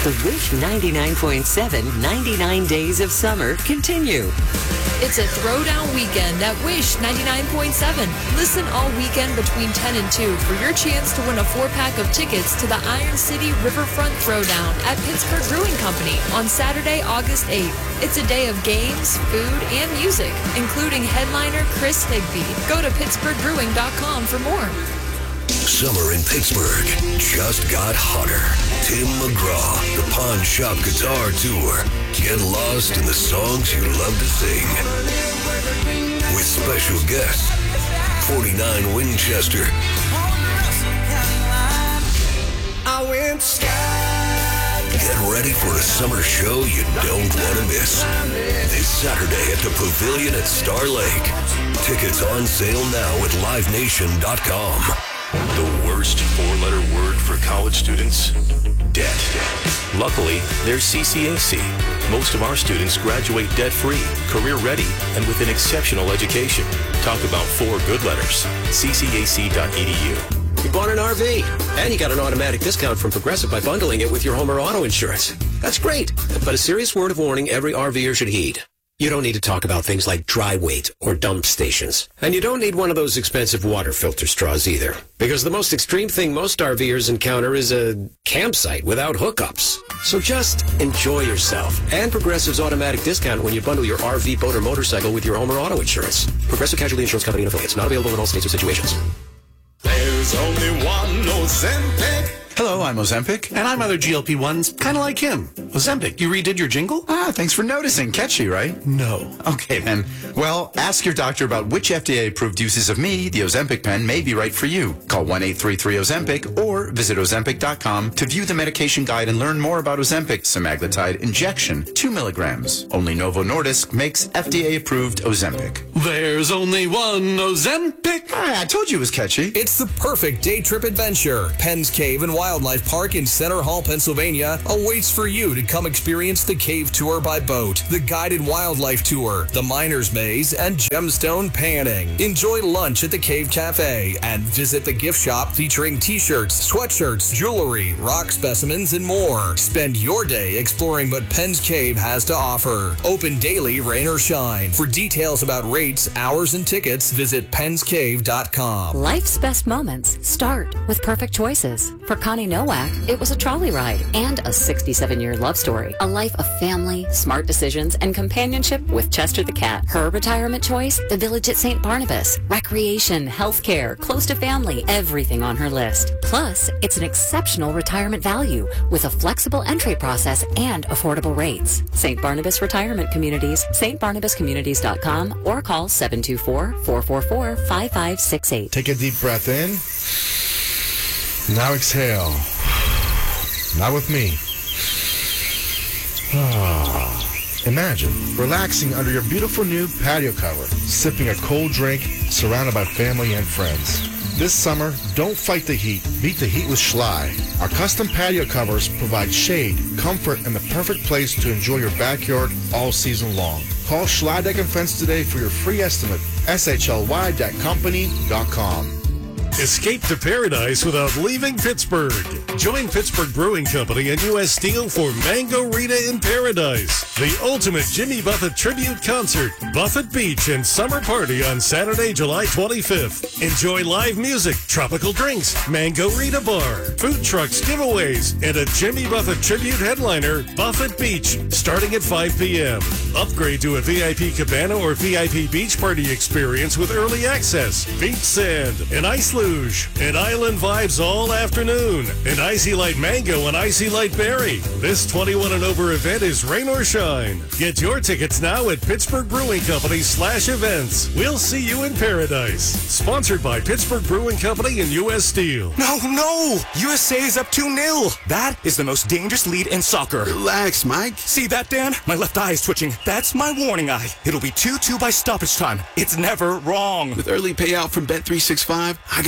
The Wish 99.7 99 Days of Summer continue. It's a throwdown weekend at Wish 99.7. Listen all weekend between 10 and 2 for your chance to win a 4-pack of tickets to the Iron City Riverfront Throwdown at Pittsburgh Brewing Company on Saturday, August 8th. It's a day of games, food, and music, including headliner Chris Higby. Go to PittsburghBrewing.com for more. Summer in Pittsburgh just got hotter. Tim McGraw, the Pawn Shop Guitar Tour. Get lost in the songs you love to sing. With special guests, 49 Winchester. Get ready for a summer show you don't want to miss. This Saturday at the Pavilion at Star Lake. Tickets on sale now at LiveNation.com. The worst 4-letter word for college students? Debt. Luckily, there's CCAC. Most of our students graduate debt-free, career-ready, and with an exceptional education. Talk about 4 good letters. ccac.edu. You bought an RV, and you got an automatic discount from Progressive by bundling it with your home or auto insurance. That's great, but a serious word of warning every RVer should heed. You don't need to talk about things like dry weight or dump stations. And you don't need one of those expensive water filter straws either. Because the most extreme thing most RVers encounter is a campsite without hookups. So just enjoy yourself. And Progressive's automatic discount when you bundle your RV, boat, or motorcycle with your home or auto insurance. Progressive Casualty Insurance Company and affiliates. Not available in all states or situations. There's only one Ozempic. Hello, I'm Ozempic, and I'm other GLP-1s, kind of like him. Ozempic, you redid your jingle? Thanks for noticing. Catchy, right? No. Okay, then. Well, ask your doctor about which FDA-approved uses of me, the Ozempic pen, may be right for you. Call 1-833-OZEMPIC or visit Ozempic.com to view the medication guide and learn more about Ozempic semaglutide injection, 2 milligrams. Only Novo Nordisk makes FDA-approved Ozempic. There's only one Ozempic. I told you it was catchy. It's the perfect day trip adventure. Penn's Cave and Wildlife Park in Center Hall, Pennsylvania awaits for you to come experience the cave tour by boat, the guided wildlife tour, the miner's maze, and gemstone panning. Enjoy lunch at the Cave Cafe and visit the gift shop featuring t-shirts, sweatshirts, jewelry, rock specimens, and more. Spend your day exploring what Penn's Cave has to offer. Open daily, rain or shine. For details about rates, hours, and tickets, visit pennscave.com. Life's best moments start with perfect choices. For Connie Nowak, it was a trolley ride and a 67-year love story. A life of family, smart decisions, and companionship with Chester the cat. Her retirement choice, the Village at St. Barnabas. Recreation, healthcare, close to family, everything on her list. Plus, it's an exceptional retirement value with a flexible entry process and affordable rates. St. Barnabas Retirement Communities, stbarnabascommunities.com, or call 724-444-5568. Take a deep breath in. Now exhale. Not with me. Imagine relaxing under your beautiful new patio cover, sipping a cold drink, surrounded by family and friends. This summer, don't fight the heat. Beat the heat with Schley. Our custom patio covers provide shade, comfort, and the perfect place to enjoy your backyard all season long. Call Schley Deck and Fence today for your free estimate. shly.company.com. Escape to paradise without leaving Pittsburgh. Join Pittsburgh Brewing Company and U.S. Steel for Mango Rita in Paradise, the ultimate Jimmy Buffett tribute concert, Buffett Beach and Summer Party on Saturday, July 25th. Enjoy live music, tropical drinks, Mango Rita Bar, food trucks, giveaways, and a Jimmy Buffett tribute headliner, Buffett Beach, starting at 5 p.m. Upgrade to a VIP cabana or VIP beach party experience with early access, beach sand, and ice luge, and island vibes all afternoon, and Icy Light Mango and Icy Light Berry. This 21 and over event is rain or shine. Get your tickets now at Pittsburgh Brewing Company/events. We'll see you in paradise. Sponsored by Pittsburgh Brewing Company and U.S. Steel. No! USA is up 2-0. That is the most dangerous lead in soccer. Relax, Mike. See that, Dan? My left eye is twitching. That's my warning eye. It'll be 2-2 by stoppage time. It's never wrong. With early payout from Bet365, I got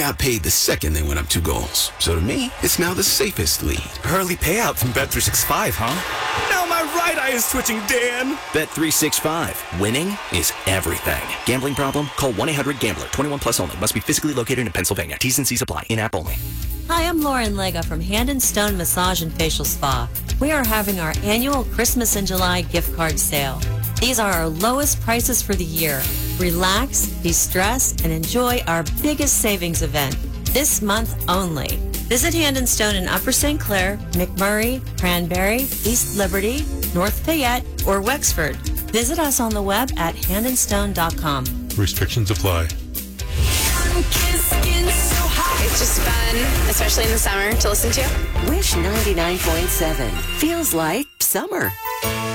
got paid the second they went up 2 goals. So to me, it's now the safest lead. Early payout from Bet365, huh? Now my right eye is twitching, Dan. Bet365. Winning is everything. Gambling problem? Call 1-800-GAMBLER. 21 plus only. Must be physically located in Pennsylvania. T's and C's apply. In-app only. Hi, I'm Lauren Lega from Hand & Stone Massage and Facial Spa. We are having our annual Christmas in July gift card sale. These are our lowest prices for the year. Relax, de-stress, and enjoy our biggest savings event this month only. Visit Hand & Stone in Upper St. Clair, McMurray, Cranberry, East Liberty, North Fayette, or Wexford. Visit us on the web at handandstone.com. Restrictions apply. It's just fun, especially in the summer, to listen to. Wish 99.7 feels like summer.